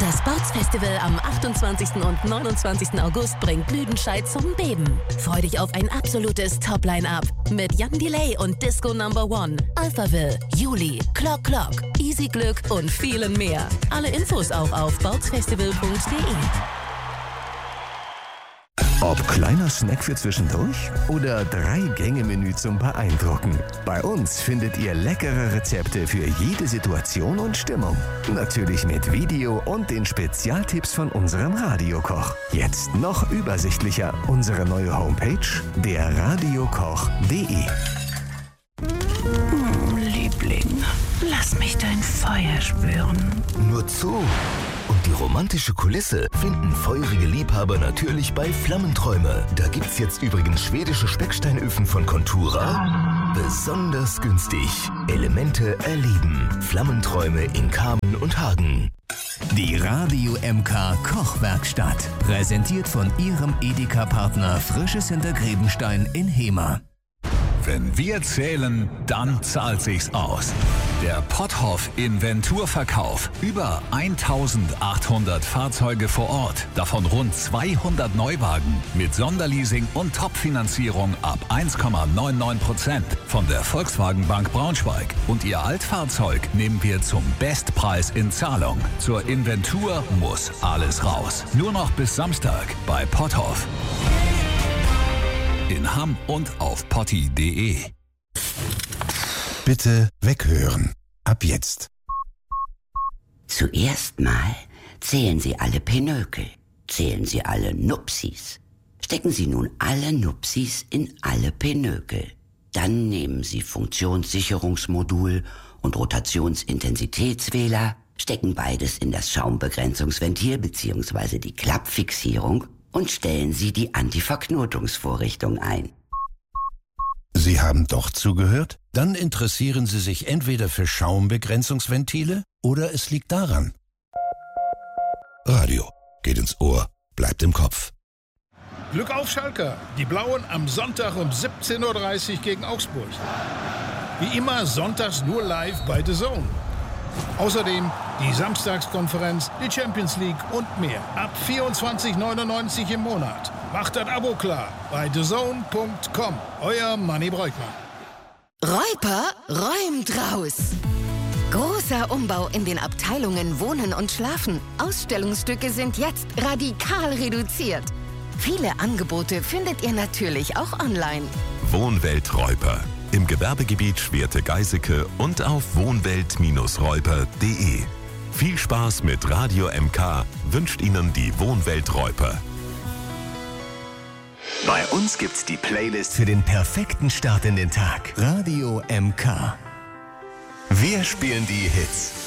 Das Bounce Festival am 28. und 29. August bringt Lüdenscheid zum Beben. Freu dich auf ein absolutes Top-Line-Up mit Jan Delay und Disco No. 1, Alphaville, Juli, Clock Clock, Easy Glück und vielen mehr. Alle Infos auch auf bouncefestival.de. Ob kleiner Snack für zwischendurch oder 3-Gänge-Menü zum Beeindrucken. Bei uns findet ihr leckere Rezepte für jede Situation und Stimmung. Natürlich mit Video und den Spezialtipps von unserem Radiokoch. Jetzt noch übersichtlicher unsere neue Homepage, derradiokoch.de. Liebling, lass mich dein Feuer spüren. Nur zu. Und die romantische Kulisse finden feurige Liebhaber natürlich bei Flammenträume. Da gibt's jetzt übrigens schwedische Specksteinöfen von Contura. Besonders günstig. Elemente erleben. Flammenträume in Kamen und Hagen. Die Radio MK Kochwerkstatt. Präsentiert von Ihrem Edeka-Partner Frisches Hintergräbenstein in Hemer. Wenn wir zählen, dann zahlt sich's aus. Der Potthoff Inventurverkauf. Über 1800 Fahrzeuge vor Ort. Davon rund 200 Neuwagen. Mit Sonderleasing und Topfinanzierung ab 1,99% von der Volkswagen Bank Braunschweig. Und Ihr Altfahrzeug nehmen wir zum Bestpreis in Zahlung. Zur Inventur muss alles raus. Nur noch bis Samstag bei Potthoff. In Hamm und auf potti.de. Bitte weghören. Ab jetzt. Zuerst mal zählen Sie alle Pinökel. Zählen Sie alle Nupsis. Stecken Sie nun alle Nupsis in alle Pinökel. Dann nehmen Sie Funktionssicherungsmodul und Rotationsintensitätswähler, stecken beides in das Schaumbegrenzungsventil bzw. die Klappfixierung und stellen Sie die Antiverknotungsvorrichtung ein. Sie haben doch zugehört? Dann interessieren Sie sich entweder für Schaumbegrenzungsventile oder es liegt daran. Radio. Geht ins Ohr. Bleibt im Kopf. Glück auf Schalker. Die Blauen am Sonntag um 17:30 Uhr gegen Augsburg. Wie immer sonntags nur live bei The Zone. Außerdem die Samstagskonferenz, die Champions League und mehr. Ab 24,99 im Monat. Macht das Abo klar bei thezone.com. Euer Manni Breukmann. Reuper räumt raus. Großer Umbau in den Abteilungen Wohnen und Schlafen. Ausstellungsstücke sind jetzt radikal reduziert. Viele Angebote findet ihr natürlich auch online. Wohnwelt Reuper. Im Gewerbegebiet Schwerte-Geiseke und auf wohnwelt-reuper.de. Viel Spaß mit Radio MK wünscht Ihnen die Wohnwelt Reuper. Bei uns gibt's die Playlist für den perfekten Start in den Tag. Radio MK. Wir spielen die Hits